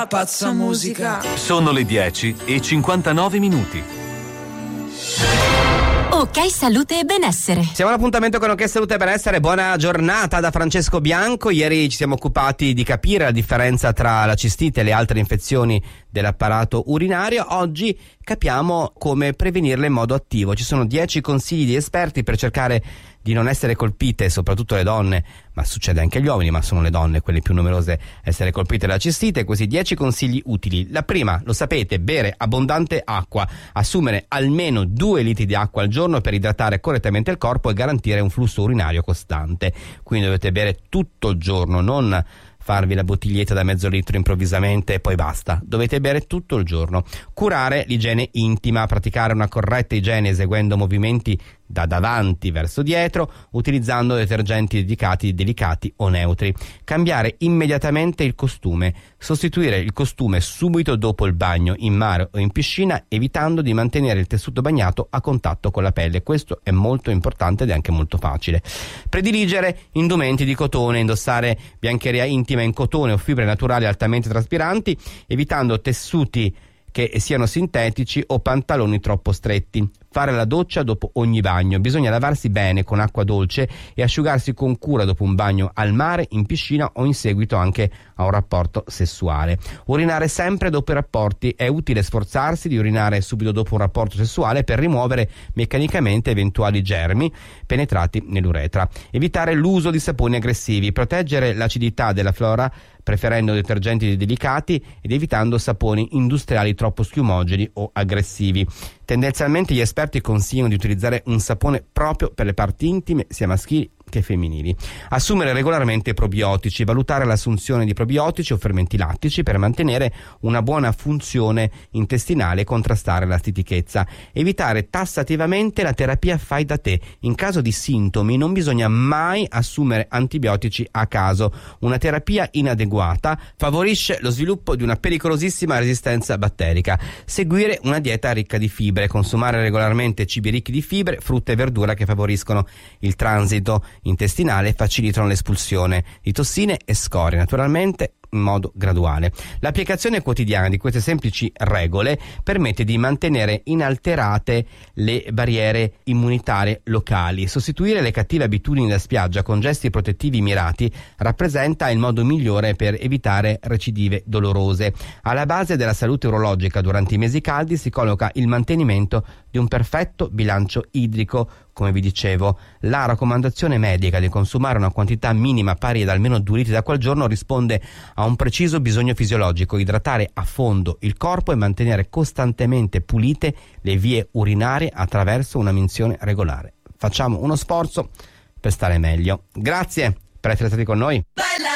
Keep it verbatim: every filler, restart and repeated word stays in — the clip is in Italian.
la pazza musica. Sono le dieci e cinquantanove minuti. Ok Salute e Benessere. Siamo all'appuntamento con Ok Salute e Benessere. Buona giornata da Francesco Bianco. Ieri ci siamo occupati di capire la differenza tra la cistite e le altre infezioni dell'apparato urinario. Oggi capiamo come prevenirle in modo attivo. Ci sono dieci consigli di esperti per cercare di non essere colpite, soprattutto le donne, ma succede anche agli uomini, ma sono le donne quelle più numerose a essere colpite dalla cistite. Questi dieci consigli utili. La prima, lo sapete, bere abbondante acqua, assumere almeno due litri di acqua al giorno per idratare correttamente il corpo e garantire un flusso urinario costante. Quindi dovete bere tutto il giorno, non farvi la bottiglietta da mezzo litro improvvisamente e poi basta. Dovete bere tutto il giorno. Curare l'igiene intima, praticare una corretta igiene eseguendo movimenti da davanti verso dietro, utilizzando detergenti dedicati, delicati o neutri. Cambiare immediatamente il costume, sostituire il costume subito dopo il bagno in mare o in piscina, evitando di mantenere il tessuto bagnato a contatto con la pelle. Questo è molto importante ed è anche molto facile. Prediligere indumenti di cotone, indossare biancheria intima in cotone o fibre naturali altamente traspiranti, evitando tessuti che siano sintetici o pantaloni troppo stretti. Fare la doccia dopo ogni bagno. Bisogna lavarsi bene con acqua dolce e asciugarsi con cura dopo un bagno al mare, in piscina o in seguito anche a un rapporto sessuale. Urinare sempre dopo i rapporti. È utile sforzarsi di urinare subito dopo un rapporto sessuale per rimuovere meccanicamente eventuali germi penetrati nell'uretra. Evitare l'uso di saponi aggressivi. Proteggere l'acidità della flora preferendo detergenti delicati ed evitando saponi industriali troppo schiumogeni o aggressivi. Tendenzialmente gli esperti consigliano di utilizzare un sapone proprio per le parti intime, sia maschili che femminili. Assumere regolarmente probiotici, valutare l'assunzione di probiotici o fermenti lattici per mantenere una buona funzione intestinale e contrastare la stitichezza. Evitare tassativamente la terapia fai da te. In caso di sintomi non bisogna mai assumere antibiotici a caso. Una terapia inadeguata favorisce lo sviluppo di una pericolosissima resistenza batterica. Seguire una dieta ricca di fibre, consumare regolarmente cibi ricchi di fibre, frutta e verdura che favoriscono il transito intestinale e facilitano l'espulsione di tossine e scorie, naturalmente in modo graduale. L'applicazione quotidiana di queste semplici regole permette di mantenere inalterate le barriere immunitarie locali. Sostituire le cattive abitudini da spiaggia con gesti protettivi mirati rappresenta il modo migliore per evitare recidive dolorose. Alla base della salute urologica durante i mesi caldi si colloca il mantenimento di un perfetto bilancio idrico. Come vi dicevo, la raccomandazione medica di consumare una quantità minima pari ad almeno due litri d'acqua al giorno risponde a un preciso bisogno fisiologico: idratare a fondo il corpo e mantenere costantemente pulite le vie urinarie attraverso una minzione regolare. Facciamo uno sforzo per stare meglio. Grazie per essere stati con noi. Bella